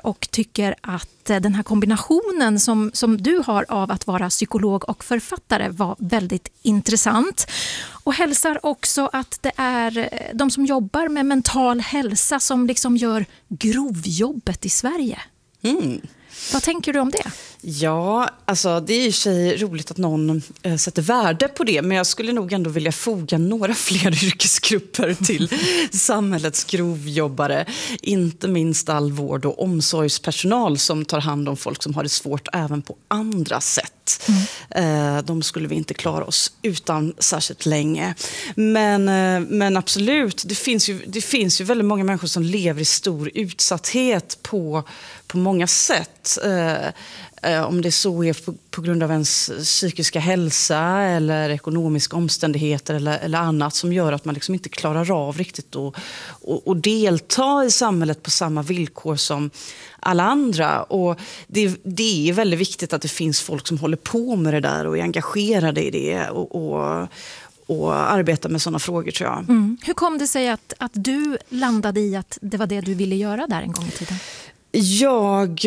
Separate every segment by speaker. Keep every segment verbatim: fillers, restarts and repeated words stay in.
Speaker 1: och tycker att den här kombinationen som, som du har av att vara psykolog och författare var väldigt intressant. Och hälsar också att det är de som jobbar med mental hälsa som liksom gör grovjobbet i Sverige.
Speaker 2: Mm.
Speaker 1: Vad tänker du om det?
Speaker 2: Ja, alltså det är ju sig roligt att någon äh, sätter värde på det, men jag skulle nog ändå vilja foga några fler yrkesgrupper till samhällets grovjobbare. Inte minst all vård- och omsorgspersonal som tar hand om folk som har det svårt även på andra sätt. Mm. Äh, de skulle vi inte klara oss utan särskilt länge. Men, äh, men absolut, det finns, ju, det finns ju väldigt många människor som lever i stor utsatthet på, på många sätt. Äh, Om det så är på, på grund av ens psykiska hälsa eller ekonomiska omständigheter eller, eller annat som gör att man liksom inte klarar av riktigt att och, och delta i samhället på samma villkor som alla andra. Och det, det är väldigt viktigt att det finns folk som håller på med det där och är engagerade i det och, och, och arbetar med sådana frågor, tror jag.
Speaker 1: Mm. Hur kom det sig att, att du landade i att det var det du ville göra där en gång i tiden?
Speaker 2: Jag,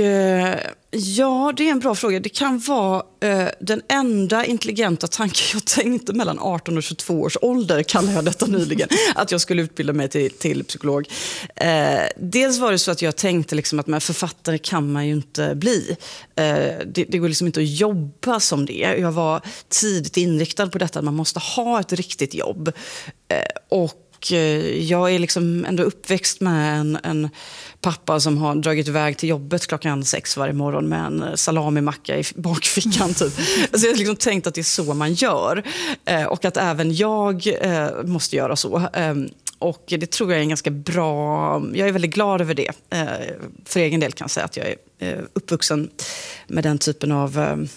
Speaker 2: ja, det är en bra fråga. Det kan vara eh, den enda intelligenta tanken jag tänkte mellan arton och tjugotvå års ålder, kallar jag detta nyligen, att jag skulle utbilda mig till, till psykolog. Eh, dels var det så att jag tänkte liksom att med författare kan man ju inte bli. Eh, det, det går liksom inte att jobba som det. Jag var tidigt inriktad på detta, att man måste ha ett riktigt jobb. Eh, och jag är liksom ändå uppväxt med en, en pappa som har dragit iväg till jobbet klockan sex varje morgon med en salamimacka i bakfickan typ. Alltså jag har liksom tänkt att det är så man gör. Eh, och att även jag eh, måste göra så. Eh, och det tror jag är en ganska bra... Jag är väldigt glad över det. Eh, för egen del kan jag säga att jag är eh, uppvuxen med den typen av...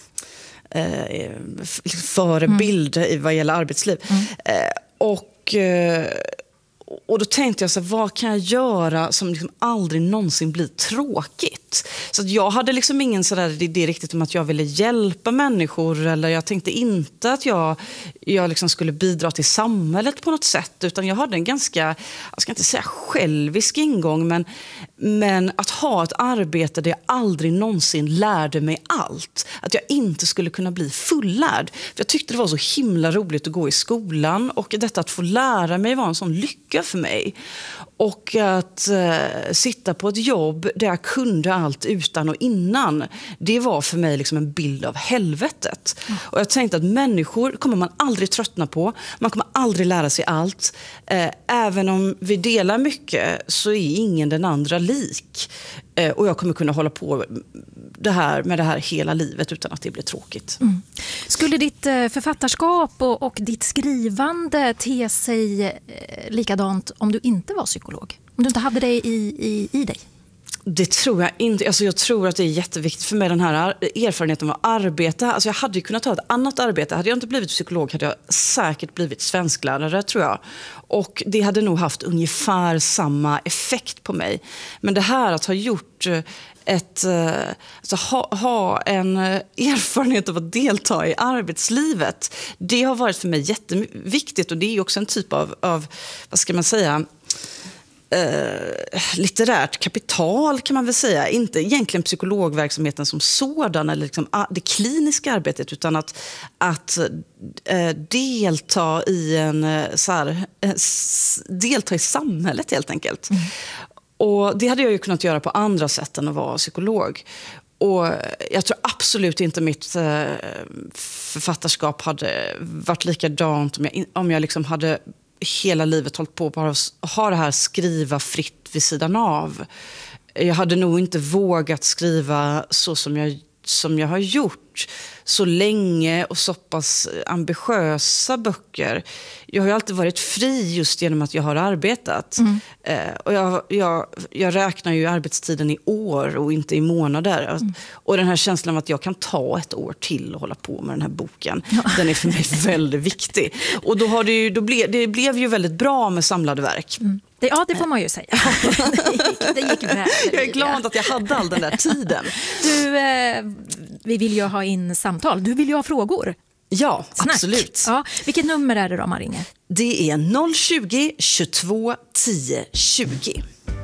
Speaker 2: Eh, förebild mm. vad gäller arbetsliv. Mm. Eh, och... Eh, Och då tänkte jag så här, vad kan jag göra som liksom aldrig någonsin blir tråkigt? Så att jag hade liksom ingen sådär idé riktigt om att jag ville hjälpa människor, eller jag tänkte inte att jag, jag liksom skulle bidra till samhället på något sätt, utan jag hade en ganska, jag ska inte säga självisk ingång, men, men att ha ett arbete där jag aldrig någonsin lärde mig allt. Att jag inte skulle kunna bli fullärd. För jag tyckte det var så himla roligt att gå i skolan, och detta att få lära mig var en sån lycka för mig. Och att eh, sitta på ett jobb där jag kunde allt utan och innan, det var för mig liksom en bild av helvetet. Mm. Och jag tänkte att människor kommer man aldrig tröttna på. Man kommer aldrig lära sig allt. Eh, även om vi delar mycket så är ingen den andra lik. Eh, och jag kommer kunna hålla på det här, med det här hela livet utan att det blir tråkigt. Mm.
Speaker 1: Skulle ditt författarskap och, och ditt skrivande te sig eh, likadant om du inte var psykolog? Om du inte hade det i, i, i dig?
Speaker 2: Det tror jag inte. Alltså jag tror att det är jätteviktigt för mig, den här erfarenheten av att arbeta. Alltså jag hade ju kunnat ta ett annat arbete. Hade jag inte blivit psykolog hade jag säkert blivit svensklärare, tror jag. Och det hade nog haft ungefär samma effekt på mig. Men det här att ha gjort ett, alltså ha, ha en erfarenhet av att delta i arbetslivet, det har varit för mig jätteviktigt. Och det är också en typ av, av vad ska man säga... Uh, litterärt kapital, kan man väl säga. Inte egentligen psykologverksamheten som sådan eller liksom, uh, det kliniska arbetet, utan att, att uh, delta i en uh, så här, uh, s- delta i samhället helt enkelt. Mm. Och det hade jag ju kunnat göra på andra sätt än att vara psykolog. Och jag tror absolut inte mitt uh, författarskap hade varit likadant om jag, om jag liksom hade hela livet hållit på bara att ha det här skriva fritt vid sidan av. Jag hade nog inte vågat skriva så som jag, som jag har gjort så länge och så pass ambitiösa böcker. Jag har ju alltid varit fri just genom att jag har arbetat. Mm. Eh, och jag, jag, jag räknar ju arbetstiden i år och inte i månader. Mm. Och den här känslan av att jag kan ta ett år till och hålla på med den här boken, ja. Den är för mig väldigt viktig. Och då har det, ju, då ble, det blev ju väldigt bra med samlade verk.
Speaker 1: Mm. Det, ja, det får man ju säga. det, gick, det gick väl.
Speaker 2: Jag är glad att jag hade all den där tiden.
Speaker 1: Du, eh, vi vill ju ha in samtal. Du vill ju ha frågor.
Speaker 2: Ja,
Speaker 1: Snack.
Speaker 2: Absolut.
Speaker 1: Ja. Vilket nummer är det då man ringer?
Speaker 2: Det är noll tjugo, tjugotvå, tio, tjugo.